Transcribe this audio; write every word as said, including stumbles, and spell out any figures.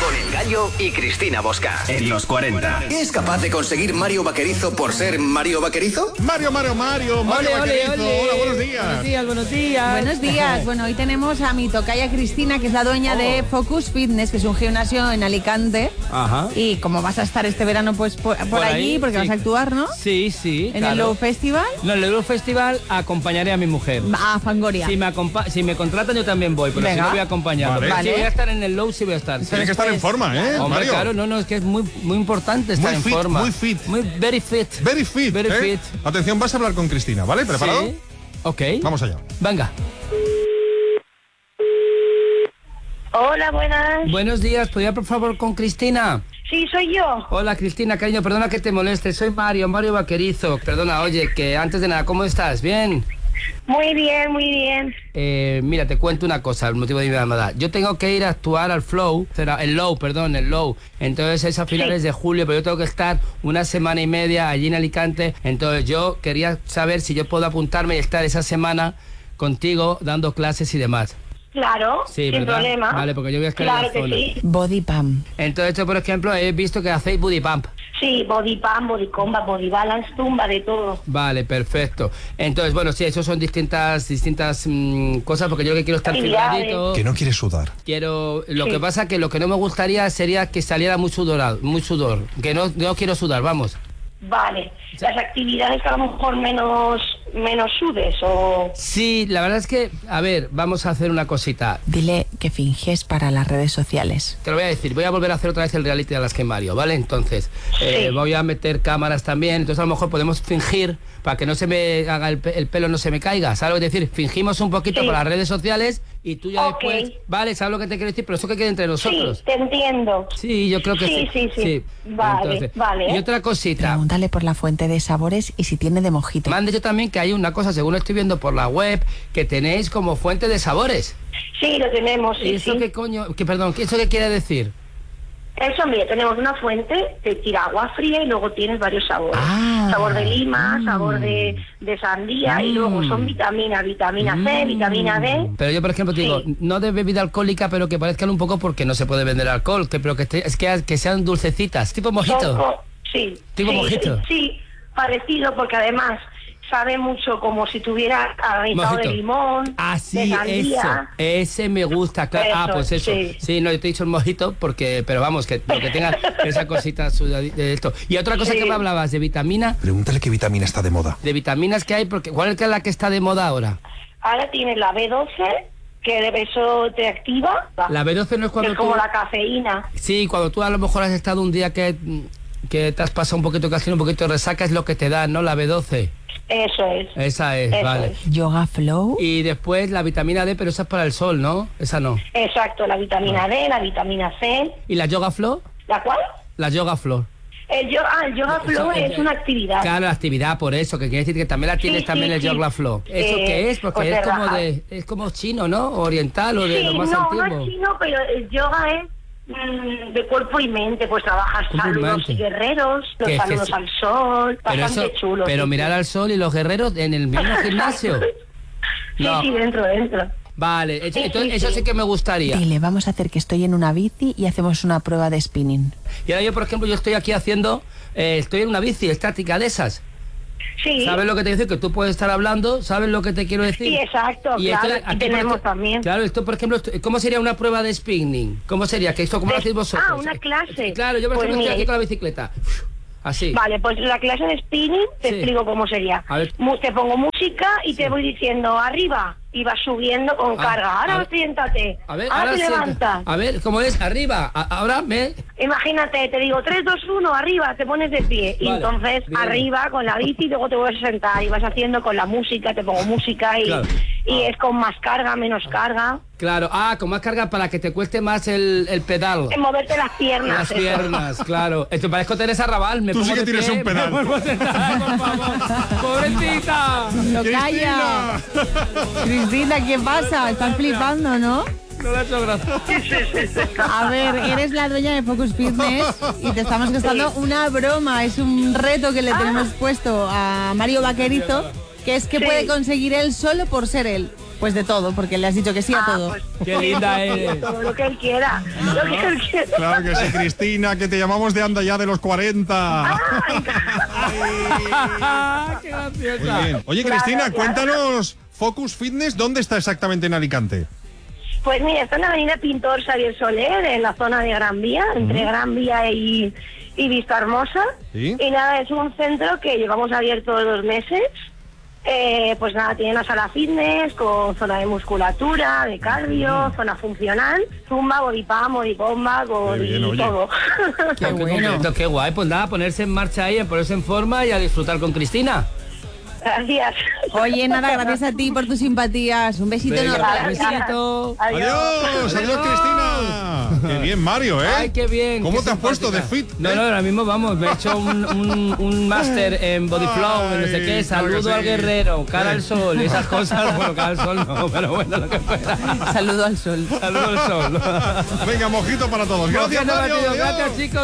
con El Gallo y Cristina Bosca. En los cuarenta. ¿Es capaz de conseguir Mario Vaquerizo por ser Mario Vaquerizo? Mario, Mario, Mario, Mario ole, Vaquerizo. ole, ole. Hola, buenos días. Buenos días, buenos días. Buenos días. Bueno, hoy tenemos a mi tocaya Cristina, que es la dueña oh. de Focus Fitness, que es un gimnasio en Alicante. Ajá. Y como vas a estar este verano pues por, por, por allí, ahí, porque sí. vas a actuar, ¿no? Sí, sí. ¿En claro. el Low Festival? No, en el Low Festival acompañaré a mi mujer. A Fangoria. Si me, acompa- si me contratan yo también voy, pero Venga. si no voy a acompañar. Vale. Si voy a estar en el Low, sí voy a estar. Tienes que estar en forma, ¿eh, Hombre, Mario? claro, no, no, es que es muy, muy importante estar muy en fit, forma. Muy fit. Muy very fit. Very fit. Very ¿eh? fit. Atención, vas a hablar con Cristina, ¿vale? ¿Preparado? Sí. Ok. Vamos allá. Venga. Hola, buenas. Buenos días, ¿podría por favor con Cristina? Sí, soy yo. Hola Cristina, cariño, perdona que te moleste, soy Mario, Mario Vaquerizo. Perdona, oye, que antes de nada, ¿cómo estás? ¿Bien? Muy bien, muy bien. Eh, mira, te cuento una cosa, el motivo de mi llamada. Yo tengo que ir a actuar al Flow, el Low, perdón, el Low. Entonces es a finales sí. de julio, pero yo tengo que estar una semana y media allí en Alicante. Entonces yo quería saber si yo puedo apuntarme y estar esa semana contigo dando clases y demás. Claro, sí, sin ¿verdad? problema. Vale, porque yo voy a estar claro en la zona. que sí. Body pump. Entonces yo, por ejemplo, he visto que hacéis body pump. Sí, body pump, body combat, body balance, tumba, de todo. Vale, perfecto. Entonces, bueno, sí, eso son distintas distintas mmm, cosas, porque yo que quiero estar filmadito. Que no quieres sudar. Quiero, lo sí. que pasa que lo que no me gustaría sería que saliera muy sudorado, muy sudor, que no, no quiero sudar, vamos. Vale, las actividades que a lo mejor menos menos sudes o... Sí, la verdad es que, a ver, vamos a hacer una cosita. Dile que finges para las redes sociales. Te lo voy a decir, voy a volver a hacer otra vez el reality de las que Mario, ¿vale? Entonces, sí. eh, voy a meter cámaras también, entonces a lo mejor podemos fingir para que no se me haga el, pe- el pelo, no se me caiga, ¿sabes lo que decir? Fingimos un poquito sí. para las redes sociales y tú ya okay. después, ¿vale? ¿Sabes lo que te quiero decir? Pero eso que quede entre nosotros. Sí, te entiendo. Sí, yo creo que sí. Sí, sí, sí. sí. Vale, Entonces, vale. Y otra cosita. Pregúntale por la fuente de sabores y si tiene de mojito. Me han dicho también que hay una cosa, según estoy viendo por la web, que tenéis como fuente de sabores. Sí, lo tenemos, sí, ¿Y eso sí. qué coño? Que, perdón, ¿eso qué quiere decir? Eso, mira, tenemos una fuente, te tira agua fría y luego tienes varios sabores. Ah. Sabor de lima, Mm. sabor de, de sandía Mm. y luego son vitaminas, vitamina C, Mm. vitamina D. Pero yo, por ejemplo, te Sí. digo, no de bebida alcohólica, pero que parezcan un poco porque no se puede vender alcohol, que, pero que, esté- es que, que sean dulcecitas, tipo Son mojito. co- sí. Tipo sí, mojito. Sí, sí, parecido porque además sabe mucho como si tuviera granizado de Mojito. limón, Ah, de sí, eso. sandía. Ese me gusta, claro. Eso, ah, pues eso. sí. Sí. no, yo te he dicho el mojito porque, pero vamos, que lo que tenga esa cosita sudadi- de esto. Y otra cosa Sí. que me hablabas de vitamina, Pregúntale qué vitamina está de moda. de vitaminas que hay, porque ¿cuál es la que está de moda ahora? Ahora tienes la B doce, que de eso te activa. La B doce no es que cuando es como tú... la cafeína. Sí, cuando tú a lo mejor has estado un día que, que te has pasado un poquito, que has tenido un poquito de resaca, es lo que te da, ¿no? La B doce. Eso es. Esa es, Eso vale. es. Yoga Flow. Y después la vitamina D, pero esa es para el sol, ¿no? Esa no. Exacto, la vitamina D, la vitamina C. ¿Y la Yoga Flow? ¿La cual? La Yoga Flow. El yoga, ah, el yoga flow Eso, es una actividad. Claro, la actividad, por eso, que quiere decir que también la tienes Sí, también sí, el sí. Yoga Flow. ¿Eso Eh, qué es? Porque pues es de como rajas. de, es como chino, ¿no? Oriental o de Sí, lo más no, antiguo. no es chino, pero el yoga es mm, de cuerpo y mente, pues trabajas Cuerpo y saludos mente. y guerreros, los Que- que saludos sí. al sol, Pero bastante eso, chulo. pero sí, mirar sí. al sol y los guerreros en el mismo gimnasio. Sí, No. sí, dentro, dentro. Vale, eso- Sí, entonces sí, eso sí. sí que me gustaría. Dile, vamos a hacer que estoy en una bici y hacemos una prueba de spinning. Y ahora yo, por ejemplo, yo estoy aquí haciendo, eh, estoy en una bici estática de esas. Sí, ¿Sabes lo que te quiero decir? Que tú puedes estar hablando, ¿sabes lo que te quiero decir? sí, exacto, Y claro, entonces, aquí por tenemos ejemplo- también. Claro, esto, por ejemplo, esto- ¿cómo sería una prueba de spinning? ¿Cómo sería? ¿Que esto cómo lo De- hacéis vosotros? ah, una clase. Claro, yo por Pues ejemplo mira, estoy aquí con la bicicleta. Así. Vale, pues la clase de spinning te Sí. explico cómo sería. A ver. Mu- Te pongo música y te voy diciendo arriba y vas subiendo con Ah, carga. a Ahora ver. siéntate. A ver, ahora, te sienta- levantas. A ver, ¿cómo es? Arriba. A- ahora me... Imagínate, te digo tres, dos, uno, arriba, te pones de pie. Y Vale, entonces bien. arriba con la bici, luego te vuelves a sentar y vas haciendo con la música, te pongo música y, Claro. y es con más carga, menos carga. Claro, ah, con más carga para que te cueste más el, el pedal. En moverte las piernas. Las eso. piernas, claro. Esto parezco Teresa Raval. Me Tú sí pongo que de tienes pie, un pedal. me vuelvo a sentar, por favor. ¡Pobrecita! ¡Tocaya! Cristina, ¿qué pasa? Estás flipando, ¿no? No le ha hecho gracia. A ver, eres la dueña de Focus Fitness y te estamos gastando una broma. Es un reto que le tenemos puesto a Mario Vaquerizo, que es que Sí. puede conseguir él solo por ser él. Pues de todo, porque le has dicho que sí a Ah, todo. pues, Qué linda eres. todo lo que él quiera. Lo que él quiera. Claro que sí, Cristina, que te llamamos de Anda Ya de los cuarenta. ¡Qué graciosa! Muy bien. Oye, Claro, Cristina, claro. cuéntanos, Focus Fitness, ¿dónde está exactamente en Alicante? Pues mira, está en la avenida Pintor Xavier Soler, en la zona de Gran Vía, entre Gran Vía y, y Vista Hermosa. ¿Sí? Y nada, es un centro que llevamos abierto dos meses. Eh, pues nada, tiene una sala fitness con zona de musculatura, de cardio, zona funcional, zumba, body pump, body combat, body bien, oye. todo. Qué Qué bueno. completo, qué guay. Pues nada, ponerse en marcha ahí, ponerse en forma y a disfrutar con Cristina. Gracias. Oye, nada, gracias a ti por tus simpatías. Un besito Venga, enorme. un besito. Adiós, adiós, Cristina. Qué bien, Mario, ¿eh? Ay, qué bien. ¿Cómo qué te has puesto de simpática. fit? No, eh? no, ahora mismo vamos, me he hecho un, un, un máster en Body Flow, en no sé Ay, qué, claro que saludo sí. al guerrero, cara al sol y esas cosas. Bueno, cara al sol no, pero bueno, lo que fuera. Saludo al sol. Saludo al sol. Venga, mojito para todos. Gracias, Bueno, Mario. Martillo, adiós. gracias, chicos.